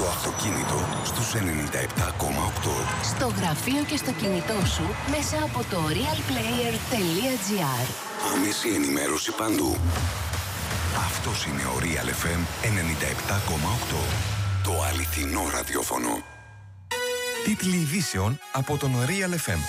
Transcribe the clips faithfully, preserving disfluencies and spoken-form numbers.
στο αυτοκίνητο στους ενενήντα επτά κόμμα οκτώ. Στο γραφείο και στο κινητό σου μέσα από το real player τελεία gr. Άμεση ενημέρωση παντού. Αυτός είναι ο Real εφ εμ ενενήντα επτά κόμμα οκτώ. Το αληθινό ραδιόφωνο. Τίτλοι ειδήσεων από τον Real εφ εμ.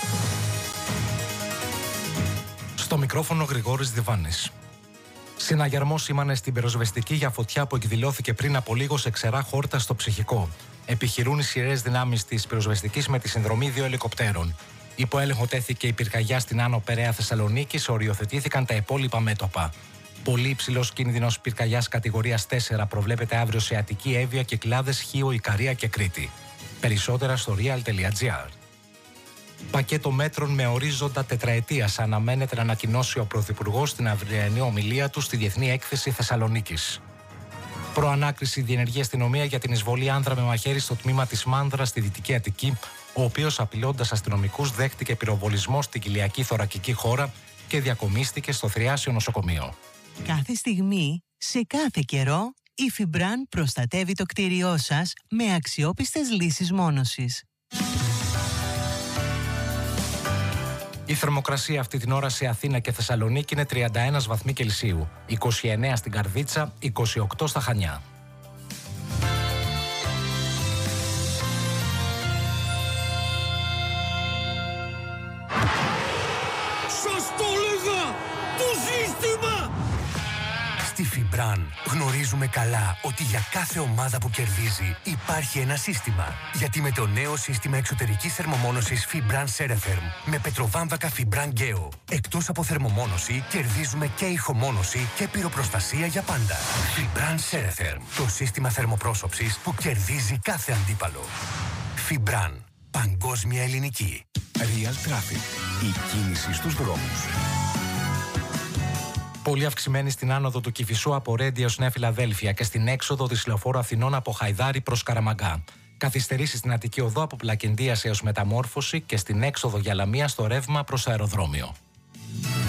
Στο μικρόφωνο Γρηγόρης Διβάνης. Συναγερμό σήμανε στην πυροσβεστική για φωτιά που εκδηλώθηκε πριν από λίγο σε Ξερά Χόρτα στο Ψυχικό. Επιχειρούν ισχυρές δυνάμεις της πυροσβεστικής με τη συνδρομή δύο ελικοπτέρων. Υπό έλεγχο τέθηκε η πυρκαγιά στην Άνω Περαία Θεσσαλονίκης, οριοθετήθηκαν τα υπόλοιπα μέτωπα. Πολύ υψηλός κίνδυνος πυρκαγιάς κατηγορίας τέσσερα προβλέπεται αύριο σε Αττική, Εύβοια, Κυκλάδες, Χίο, Ικαρία και Κρήτη. Περισσότερα στο real τελεία gr. Πακέτο μέτρων με ορίζοντα τετραετίας αναμένεται να ανακοινώσει ο Πρωθυπουργός στην αυριανή ομιλία του στη Διεθνή Έκθεση Θεσσαλονίκης. Προανάκριση διενεργεί αστυνομία για την εισβολή άνδρα με μαχαίρι στο τμήμα της Μάνδρας στη Δυτική Αττική, ο οποίος απειλώντας αστυνομικούς δέχτηκε πυροβολισμό στην κοιλιακή θωρακική χώρα και διακομίστηκε στο Θριάσιο νοσοκομείο. Κάθε στιγμή, σε κάθε καιρό, η Φιμπραν προστατεύει το κτίριό σας με αξιόπιστες λύσεις μόνωσης. Η θερμοκρασία αυτή την ώρα σε Αθήνα και Θεσσαλονίκη είναι τριάντα ένα βαθμοί Κελσίου, είκοσι εννέα στην Καρδίτσα, είκοσι οκτώ στα Χανιά. Σας το έλεγα! Το σύστημα! Στη Φιμπραν γνωρίζουμε καλά ότι για κάθε ομάδα που κερδίζει υπάρχει ένα σύστημα. Γιατί με το νέο σύστημα εξωτερικής θερμομόνωσης Fibran Ceretherm με πετροβάμβακα Fibran Geo, εκτός από θερμομόνωση κερδίζουμε και ηχομόνωση και πυροπροστασία για πάντα. Fibran Ceretherm, το σύστημα θερμοπρόσωψης που κερδίζει κάθε αντίπαλο. Fibran, παγκόσμια ελληνική. Real Traffic, η κίνηση στους δρόμους. Πολύ αυξημένη στην άνοδο του Κηφισού από Ρέντια ως Νέα Φιλαδέλφια και στην έξοδο της Λεωφόρου Αθηνών από Χαϊδάρι προς Καραμαγκά. Καθυστερήσεις στην Αττική Οδό από Πλακεντίας έως Μεταμόρφωση και στην έξοδο για Λαμία στο ρεύμα προς αεροδρόμιο.